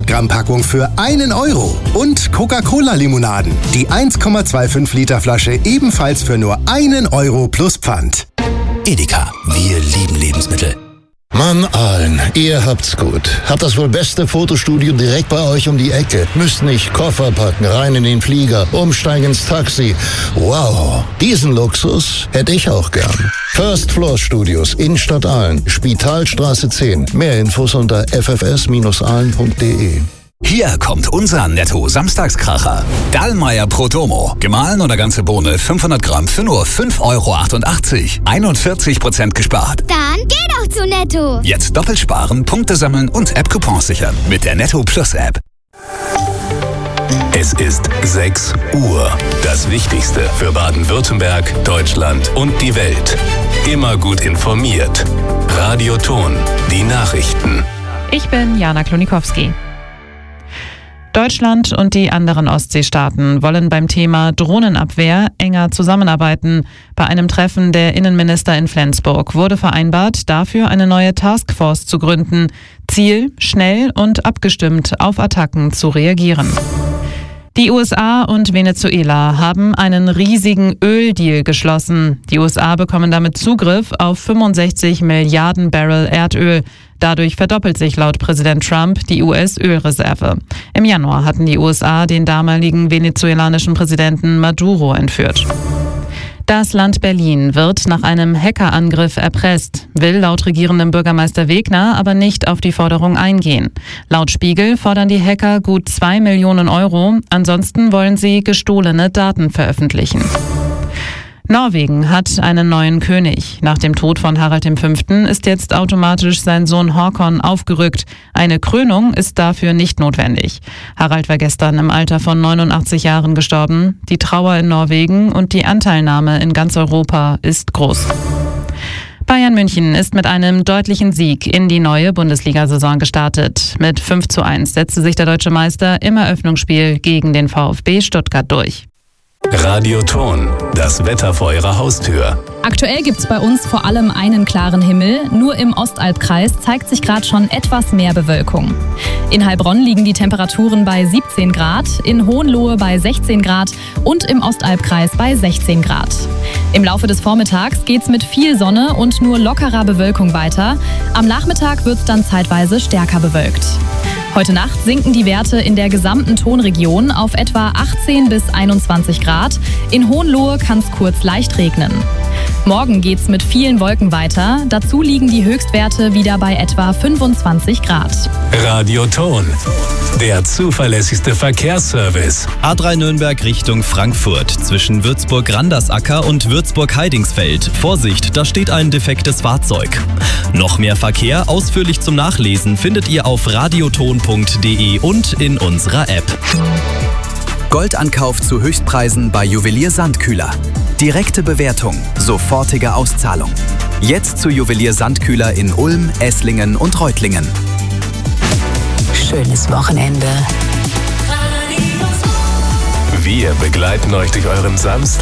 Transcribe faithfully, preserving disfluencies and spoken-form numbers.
Gramm Packung für einen Euro. Und Coca-Cola-Limonaden. Die eins Komma fünfundzwanzig Liter Flasche ebenfalls für nur einen Euro plus Pfand. Edeka, wir lieben Lebensmittel. Mann, Aalen, ihr habt's gut. Habt das wohl beste Fotostudio direkt bei euch um die Ecke. Müsst nicht Koffer packen, rein in den Flieger, umsteigen ins Taxi. Wow, diesen Luxus hätte ich auch gern. First Floor Studios, Innenstadt Aalen, Spitalstraße zehn. Mehr Infos unter f f s Bindestrich aalen punkt d e. Hier kommt unser Netto-Samstagskracher. Dallmayr Prodomo. Gemahlen oder ganze Bohne fünfhundert Gramm für nur fünf Euro achtundachtzig. einundvierzig Prozent gespart. Dann geh doch zu Netto. Jetzt doppelt sparen, Punkte sammeln und App-Coupons sichern mit der Netto Plus App. Es ist sechs Uhr. Das Wichtigste für Baden-Württemberg, Deutschland und die Welt. Immer gut informiert. Radio Ton, die Nachrichten. Ich bin Jana Klonikowski. Deutschland und die anderen Ostseestaaten wollen beim Thema Drohnenabwehr enger zusammenarbeiten. Bei einem Treffen der Innenminister in Flensburg wurde vereinbart, dafür eine neue Taskforce zu gründen. Ziel, schnell und abgestimmt auf Attacken zu reagieren. Die U S A und Venezuela haben einen riesigen Öldeal geschlossen. Die U S A bekommen damit Zugriff auf fünfundsechzig Milliarden Barrel Erdöl. Dadurch verdoppelt sich laut Präsident Trump die U S-Ölreserve. Im Januar hatten die U S A den damaligen venezolanischen Präsidenten Maduro entführt. Das Land Berlin wird nach einem Hackerangriff erpresst, will laut regierendem Bürgermeister Wegner aber nicht auf die Forderung eingehen. Laut Spiegel fordern die Hacker gut zwei Millionen Euro, ansonsten wollen sie gestohlene Daten veröffentlichen. Norwegen hat einen neuen König. Nach dem Tod von Harald der Fünfte ist jetzt automatisch sein Sohn Håkon aufgerückt. Eine Krönung ist dafür nicht notwendig. Harald war gestern im Alter von neunundachtzig Jahren gestorben. Die Trauer in Norwegen und die Anteilnahme in ganz Europa ist groß. Bayern München ist mit einem deutlichen Sieg in die neue Bundesliga-Saison gestartet. Mit fünf zu eins setzte sich der deutsche Meister im Eröffnungsspiel gegen den VfB Stuttgart durch. Radio Ton, das Wetter vor Ihrer Haustür. Aktuell gibt's bei uns vor allem einen klaren Himmel. Nur im Ostalbkreis zeigt sich gerade schon etwas mehr Bewölkung. In Heilbronn liegen die Temperaturen bei siebzehn Grad, in Hohenlohe bei sechzehn Grad und im Ostalbkreis bei sechzehn Grad. Im Laufe des Vormittags geht's mit viel Sonne und nur lockerer Bewölkung weiter. Am Nachmittag wird's dann zeitweise stärker bewölkt. Heute Nacht sinken die Werte in der gesamten Tonregion auf etwa achtzehn bis einundzwanzig Grad. In Hohenlohe kann es kurz leicht regnen. Morgen geht's mit vielen Wolken weiter. Dazu liegen die Höchstwerte wieder bei etwa fünfundzwanzig Grad. Radio Ton, der zuverlässigste Verkehrsservice. A drei Nürnberg Richtung Frankfurt zwischen Würzburg-Randersacker und Würzburg-Heidingsfeld. Vorsicht, da steht ein defektes Fahrzeug. Noch mehr Verkehr ausführlich zum Nachlesen findet ihr auf radioton punkt d e und in unserer App. Goldankauf zu Höchstpreisen bei Juwelier Sandkühler. Direkte Bewertung, sofortige Auszahlung. Jetzt zu Juwelier Sandkühler in Ulm, Esslingen und Reutlingen. Schönes Wochenende. Wir begleiten euch durch euren Samstag.